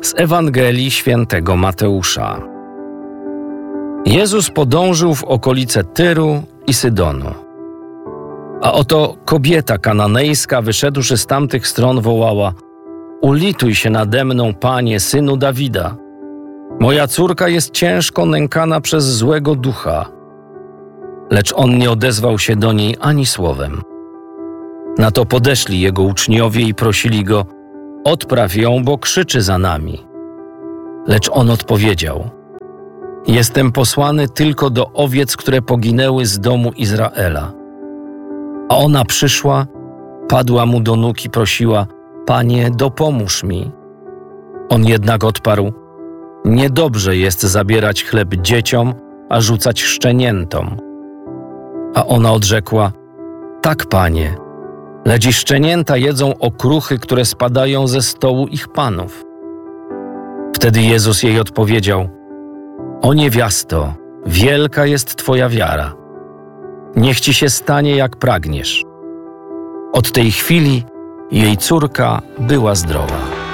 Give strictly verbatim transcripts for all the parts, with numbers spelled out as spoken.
Z Ewangelii Świętego Mateusza. Jezus podążył w okolice Tyru i Sydonu. A oto kobieta kananejska, wyszedłszy z tamtych stron, wołała: „Ulituj się nade mną, Panie, Synu Dawida. Moja córka jest ciężko nękana przez złego ducha”. Lecz on nie odezwał się do niej ani słowem. Na to podeszli jego uczniowie i prosili go: „Odpraw ją, bo krzyczy za nami”. Lecz on odpowiedział: „Jestem posłany tylko do owiec, które poginęły z domu Izraela”. A ona przyszła, padła mu do nóg i prosiła: „Panie, dopomóż mi”. On jednak odparł: „Niedobrze jest zabierać chleb dzieciom, a rzucać szczeniętom”. A ona odrzekła: „Tak, Panie, lecz i szczenięta jedzą okruchy, które spadają ze stołu ich panów”. Wtedy Jezus jej odpowiedział: „O niewiasto, wielka jest Twoja wiara. Niech Ci się stanie, jak pragniesz”. Od tej chwili jej córka była zdrowa.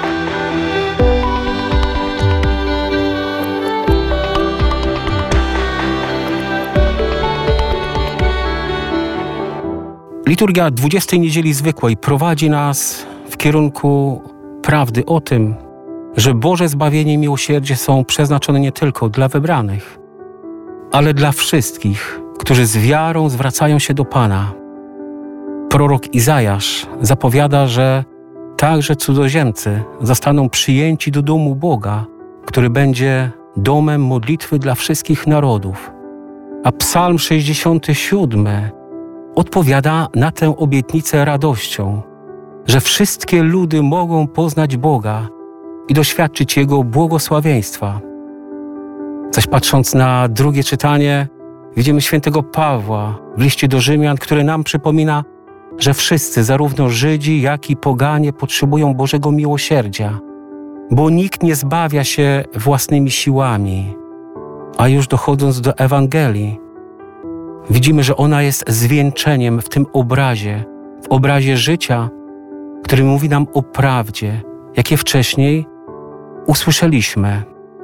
Liturgia dwudziestej Niedzieli Zwykłej prowadzi nas w kierunku prawdy o tym, że Boże zbawienie i miłosierdzie są przeznaczone nie tylko dla wybranych, ale dla wszystkich, którzy z wiarą zwracają się do Pana. Prorok Izajasz zapowiada, że także cudzoziemcy zostaną przyjęci do domu Boga, który będzie domem modlitwy dla wszystkich narodów. A Psalm sześćdziesiąty siódmy odpowiada na tę obietnicę radością, że wszystkie ludy mogą poznać Boga i doświadczyć Jego błogosławieństwa. Zaś patrząc na drugie czytanie, widzimy świętego Pawła w liście do Rzymian, który nam przypomina, że wszyscy, zarówno Żydzi, jak i poganie, potrzebują Bożego miłosierdzia, bo nikt nie zbawia się własnymi siłami. A już dochodząc do Ewangelii, widzimy, że ona jest zwieńczeniem w tym obrazie, w obrazie życia, który mówi nam o prawdzie, jakie wcześniej usłyszeliśmy.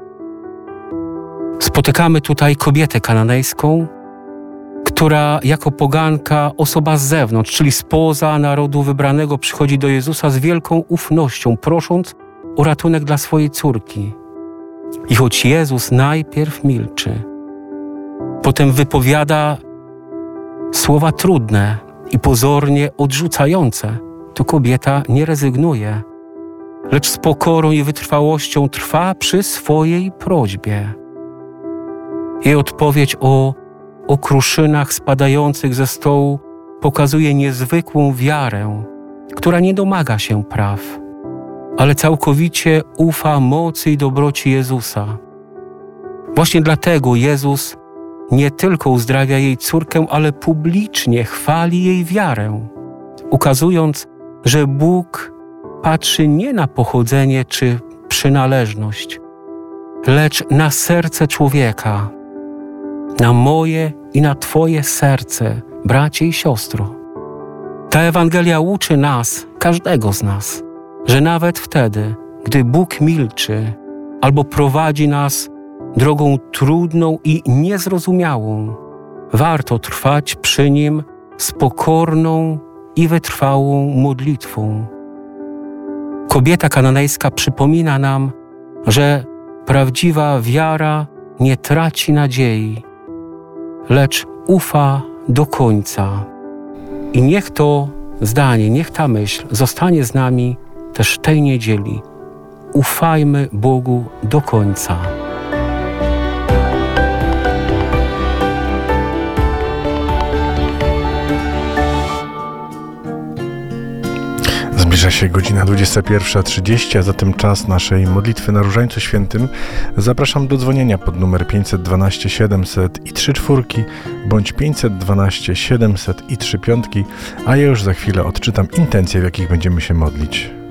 Spotykamy tutaj kobietę kananejską, która jako poganka, osoba z zewnątrz, czyli spoza narodu wybranego, przychodzi do Jezusa z wielką ufnością, prosząc o ratunek dla swojej córki. I choć Jezus najpierw milczy, potem wypowiada słowa trudne i pozornie odrzucające, to kobieta nie rezygnuje, lecz z pokorą i wytrwałością trwa przy swojej prośbie. Jej odpowiedź o okruszynach spadających ze stołu pokazuje niezwykłą wiarę, która nie domaga się praw, ale całkowicie ufa mocy i dobroci Jezusa. Właśnie dlatego Jezus nie tylko uzdrawia jej córkę, ale publicznie chwali jej wiarę, ukazując, że Bóg patrzy nie na pochodzenie czy przynależność, lecz na serce człowieka, na moje i na Twoje serce, bracie i siostro. Ta Ewangelia uczy nas, każdego z nas, że nawet wtedy, gdy Bóg milczy albo prowadzi nas drogą trudną i niezrozumiałą, warto trwać przy Nim z pokorną i wytrwałą modlitwą. Kobieta kananejska przypomina nam, że prawdziwa wiara nie traci nadziei, lecz ufa do końca. I niech to zdanie, niech ta myśl zostanie z nami też tej niedzieli. Ufajmy Bogu do końca. Zbliża się godzina dwudziesta pierwsza trzydzieści, a zatem czas naszej modlitwy na Różańcu Świętym. Zapraszam do dzwonienia pod numer pięćset dwanaście siedemset i trzy czwórki bądź pięćset dwanaście siedemset i trzy piątki, a ja już za chwilę odczytam intencje, w jakich będziemy się modlić.